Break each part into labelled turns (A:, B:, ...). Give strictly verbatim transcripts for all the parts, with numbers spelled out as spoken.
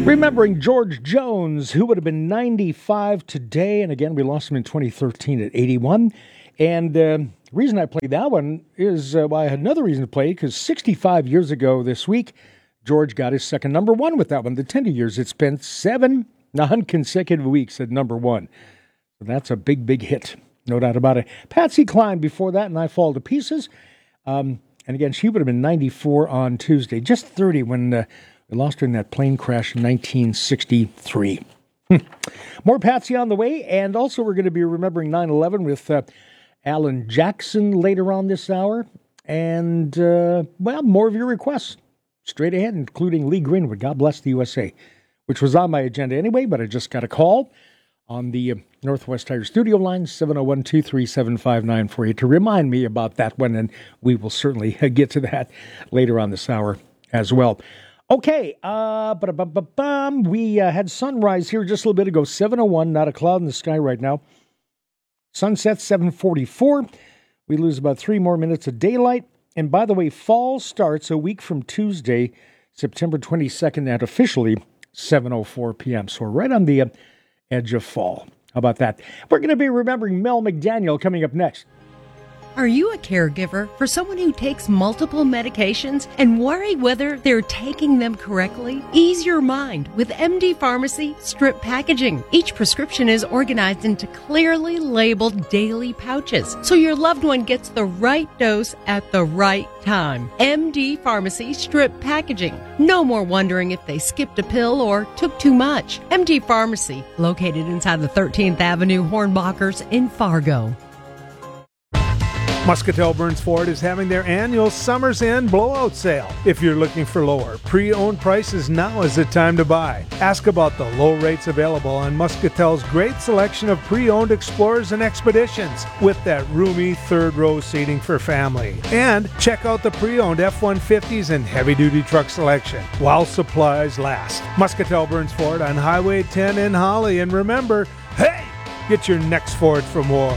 A: Remembering George Jones, who would have been ninety-five today, and again, we lost him in twenty thirteen at eighty-one. And uh, the reason I played that one is, uh, well, I had another reason to play it, because sixty-five years ago this week, George got his second number one with that one. The tender years, it spent seven non-consecutive weeks at number one. So that's a big, big hit, no doubt about it. Patsy Cline before that, and I Fall to Pieces. Um, and again, she would have been ninety-four on Tuesday, just thirty when uh, we lost her in that plane crash in nineteen sixty-three. More Patsy on the way, and also we're going to be remembering nine eleven with uh, Alan Jackson later on this hour. And, uh, well, more of your requests straight ahead, including Lee Greenwood, God Bless the U S A, which was on my agenda anyway, but I just got a call on the uh, Northwest Tire studio line, seven oh one, two three seven, five nine four eight, to remind me about that one, and we will certainly uh, get to that later on this hour as well. Okay, uh, ba-da-bum-bum-bum. we uh, had sunrise here just a little bit ago, seven oh one, not a cloud in the sky right now. Sunset, seven forty-four. We lose about three more minutes of daylight. And by the way, fall starts a week from Tuesday, September twenty-second, at officially seven oh four p.m. So we're right on the uh, edge of fall. How about that? We're going to be remembering Mel McDaniel coming up next.
B: Are you a caregiver for someone who takes multiple medications and worry whether they're taking them correctly? Ease your mind with M D Pharmacy Strip Packaging. Each prescription is organized into clearly labeled daily pouches, so your loved one gets the right dose at the right time. M D Pharmacy Strip Packaging. No more wondering if they skipped a pill or took too much. M D Pharmacy, located inside the thirteenth Avenue Hornbachers in Fargo.
C: Muscatel Burns Ford is having their annual Summer's End blowout sale. If you're looking for lower pre-owned prices, now is the time to buy. Ask about the low rates available on Muscatel's great selection of pre-owned Explorers and Expeditions with that roomy third row seating for family. And check out the pre-owned F one fifties and heavy-duty truck selection while supplies last. Muscatel Burns Ford on Highway ten in Holly. And remember, hey, get your next Ford from Ward.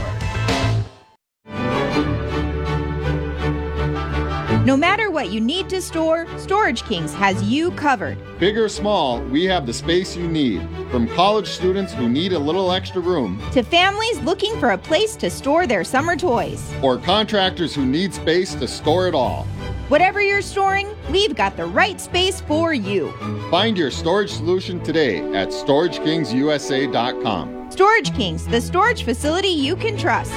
D: No matter what you need to store, Storage Kings has you covered.
E: Big or small, we have the space you need. From college students who need a little extra room,
D: to families looking for a place to store their summer toys,
E: or contractors who need space to store it all.
D: Whatever you're storing, we've got the right space for you.
E: Find your storage solution today at storage kings u s a dot com.
D: Storage Kings, the storage facility you can trust.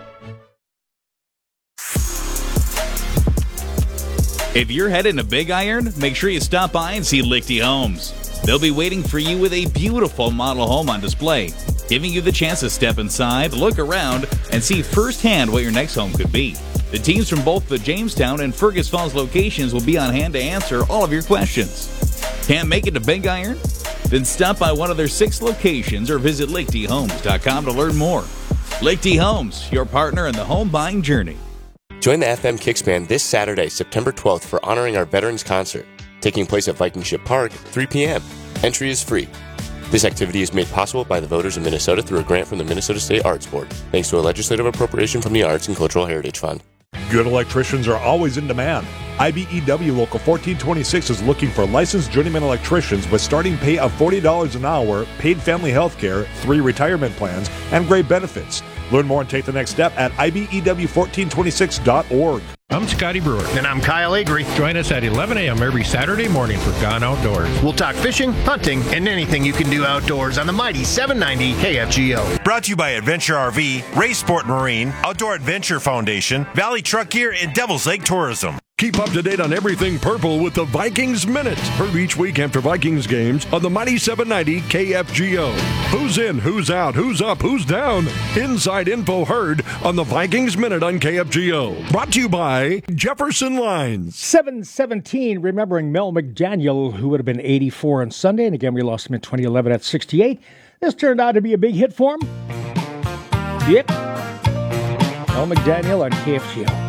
F: If you're heading to Big Iron, make sure you stop by and see Lichty Homes. They'll be waiting for you with a beautiful model home on display, giving you the chance to step inside, look around, and see firsthand what your next home could be. The teams from both the Jamestown and Fergus Falls locations will be on hand to answer all of your questions. Can't make it to Big Iron? Then stop by one of their six locations or visit lichty homes dot com to learn more. Lichty Homes, your partner in the home buying journey.
G: Join the F M Kicks Band this Saturday, September twelfth, for Honoring Our Veterans Concert, taking place at Viking Ship Park at three p.m. Entry is free. This activity is made possible by the voters of Minnesota through a grant from the Minnesota State Arts Board, thanks to a legislative appropriation from the Arts and Cultural Heritage Fund.
H: Good electricians are always in demand. I B E W Local fourteen twenty-six is looking for licensed journeyman electricians with starting pay of forty dollars an hour, paid family health care, three retirement plans, and great benefits. Learn more and take the next step at I B E W fourteen twenty-six dot org.
I: I'm Scotty Brewer.
J: And I'm Kyle Agri.
I: Join us at eleven a.m. every Saturday morning for Gone Outdoors.
J: We'll talk fishing, hunting, and anything you can do outdoors on the mighty seven ninety K F G O.
K: Brought to you by Adventure R V, Ray Sport Marine, Outdoor Adventure Foundation, Valley Truck Gear, and Devil's Lake Tourism.
L: Keep up to date on everything purple with the Vikings Minute. Heard each week after Vikings games on the mighty seven ninety K F G O. Who's in, who's out, who's up, who's down? Inside info heard on the Vikings Minute on K F G O. Brought to you by Jefferson Lines.
A: seven seventeen, remembering Mel McDaniel, who would have been eighty-four on Sunday. And again, we lost him in twenty eleven at sixty-eight. This turned out to be a big hit for him. Yep. Mel McDaniel on K F G O.